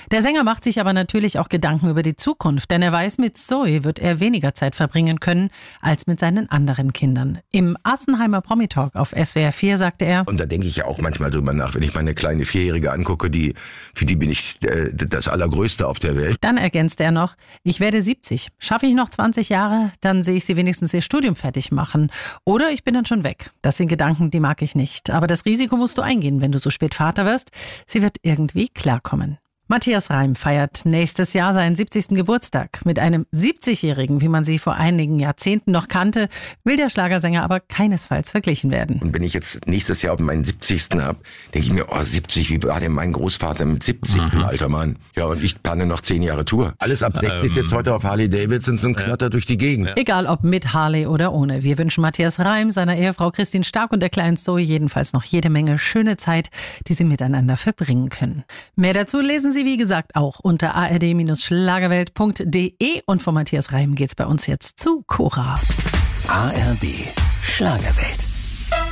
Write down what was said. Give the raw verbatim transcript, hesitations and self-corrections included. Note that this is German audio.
Der Sänger macht sich aber natürlich auch Gedanken über die Zukunft, denn er weiß, mit Zoe wird er weniger Zeit verbringen können als mit seinen anderen Kindern. Im Assenheimer Promi-Talk auf S W R vier sagte er: Und da denke ich ja auch manchmal drüber nach, wenn ich meine kleine Vierjährige angucke, die, für die bin ich äh, das Allergrößte auf der Welt. Dann ergänzte er noch: Ich werde siebzig. Schaffe ich noch zwanzig Jahre, dann sehe ich sie wenigstens ihr Studium fertig machen. Oder ich bin dann schon weg. Das sind Gedanken, die mag ich nicht. Aber das Risiko musst du eingehen, wenn du so spät Vater wirst. Sie wird irgendwie klarkommen. Matthias Reim feiert nächstes Jahr seinen siebzigsten Geburtstag. Mit einem siebzigjährigen, wie man sie vor einigen Jahrzehnten noch kannte, will der Schlagersänger aber keinesfalls verglichen werden. Und wenn ich jetzt nächstes Jahr meinen siebzigsten habe, denke ich mir, oh siebzig, wie war denn mein Großvater mit siebzig, mhm. ein alter Mann. Ja, und ich plane noch zehn Jahre Tour. Alles ab sechzig ist ähm, jetzt heute auf Harley Davidson und knattert durch die Gegend. Ja. Egal ob mit Harley oder ohne. Wir wünschen Matthias Reim, seiner Ehefrau Christine Stark und der kleinen Zoe jedenfalls noch jede Menge schöne Zeit, die sie miteinander verbringen können. Mehr dazu lesen Sie wie gesagt auch unter a r d Schlagerwelt punkt d e und von Matthias Reim geht's bei uns jetzt zu Cora. A R D Schlagerwelt.